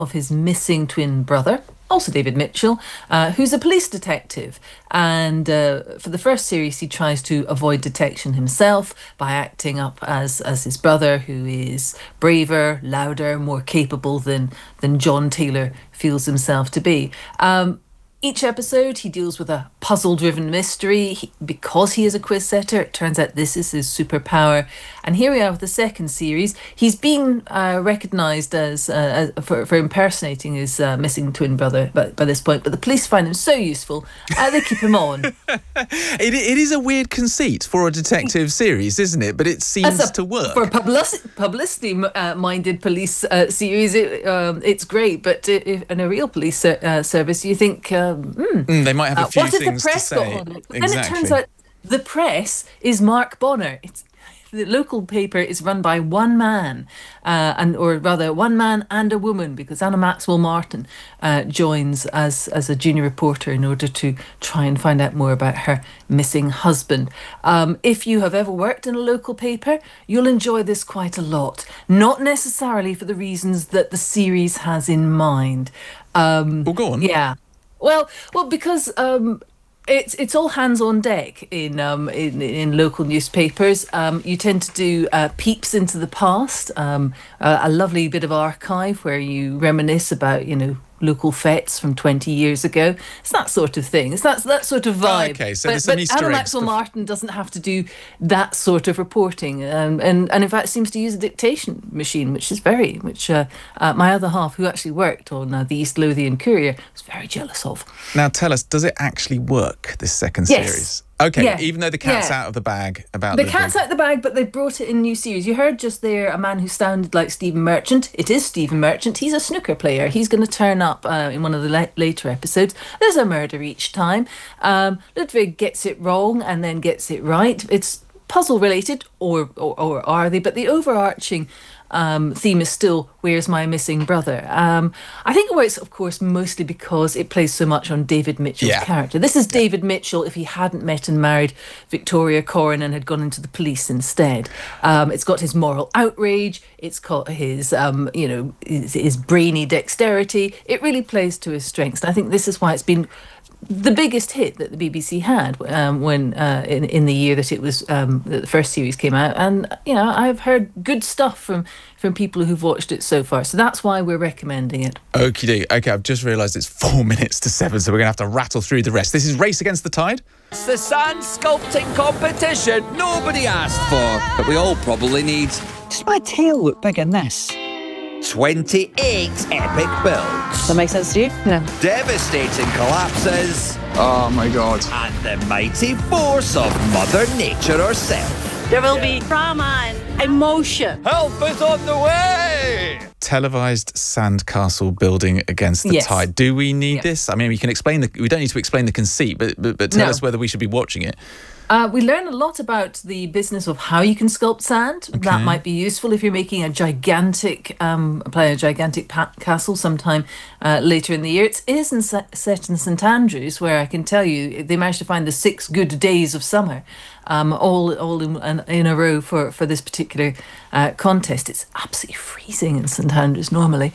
of his missing twin brother, also David Mitchell, who's a police detective. And for the first series, he tries to avoid detection himself by acting up as his brother, who is braver, louder, more capable than John Taylor feels himself to be. Each episode, he deals with a puzzle-driven mystery. Because he is a quiz setter, it turns out this is his superpower. And here we are with the second series. He's been recognised as for impersonating his missing twin brother by this point, but the police find him so useful, they keep him on. It is a weird conceit for a detective series, isn't it? But it seems to work. For a publicity-minded police series, it's great. But in a real police service, you think... they might have a few things to say. Exactly. And it turns out the press is Mark Bonner. The local paper is run by one man, one man and a woman, because Anna Maxwell Martin joins as a junior reporter in order to try and find out more about her missing husband. If you have ever worked in a local paper, you'll enjoy this quite a lot. Not necessarily for the reasons that the series has in mind. Well, go on. Yeah. Well, because it's all hands on deck in local newspapers. You tend to do peeps into the past, a lovely bit of archive where you reminisce about local fetes from 20 years ago. It's that sort of thing. It's that sort of vibe. Oh, okay, so there's some Easter eggs. Anna Maxwell Martin doesn't have to do that sort of reporting, and in fact seems to use a dictation machine, which my other half, who actually worked on the East Lothian Courier, was very jealous of. Now tell us, does it actually work, this second series? Okay, even though the cat's out of the bag about the cat's out of the bag, but they brought it in new series. You heard just there a man who sounded like Stephen Merchant. It is Stephen Merchant. He's a snooker player. He's going to turn up in one of the later episodes. There's a murder each time. Ludwig gets it wrong and then gets it right. It's puzzle related, or are they? But the overarching theme is still, where's my missing brother? I think it works, of course, mostly because it plays so much on David Mitchell's character. This is David Mitchell if he hadn't met and married Victoria Corrin and had gone into the police instead. It's got his moral outrage. It's got his, his brainy dexterity. It really plays to his strengths. And I think this is why it's been the biggest hit that the BBC had when in the year that it was that the first series came out, and I've heard good stuff from people who've watched it so far, so that's why we're recommending it. Okie doke. Okay, I've just realised it's 4 minutes to 7, so we're going to have to rattle through the rest. This is Race Against the Tide. It's the sand sculpting competition nobody asked for, but we all probably need. Does my tail look big in this? 28 epic builds. Does that make sense to you? Yeah. Devastating collapses. Oh my God. And the mighty force of Mother Nature herself. There will be drama and emotion. Help is on the way! Televised sandcastle building against the tide. Do we need this? I mean, we don't need to explain the conceit, but tell us whether we should be watching it. We learn a lot about the business of how you can sculpt sand. Okay. That might be useful if you're making a gigantic, castle sometime later in the year. It is set in St Andrews, where I can tell you they managed to find the 6 good days of summer, all in a row for this particular contest. It's absolutely freezing in St Andrews normally.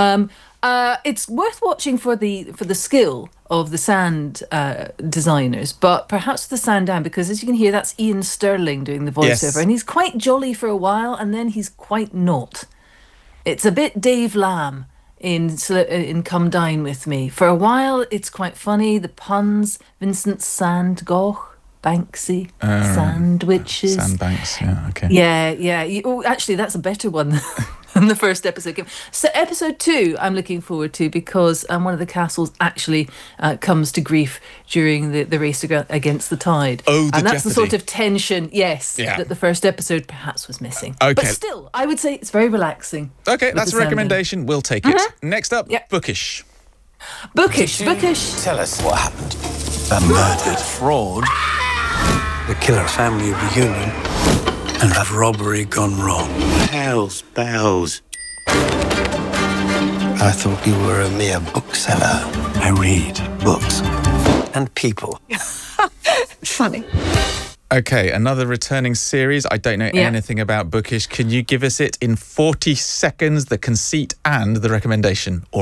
It's worth watching for the skill of the sand designers, but perhaps the sound down, because as you can hear, that's Ian Sterling doing the voiceover, and he's quite jolly for a while, and then he's quite not. It's a bit Dave Lamb in Come Dine With Me. For a while, it's quite funny. The puns, Vincent Van Gogh, Banksy, sandwiches. Sandbanks, yeah, okay. Yeah. Actually, that's a better one than the first episode. So episode 2, I'm looking forward to, because one of the castles actually comes to grief during the race against the tide. Oh, and that's Jeopardy. The sort of tension, that the first episode perhaps was missing. Okay. But still, I would say it's very relaxing. Okay, that's a recommendation. We'll take it. Next up, Bookish. Bookish. Tell us what happened. A murder, fraud, the killer family reunion, and have robbery gone wrong. Hells bells. I thought you were a mere bookseller. I read books and people. Funny. Okay, another returning series. I don't know anything about Bookish. Can you give us it in 40 seconds, the conceit and the recommendation?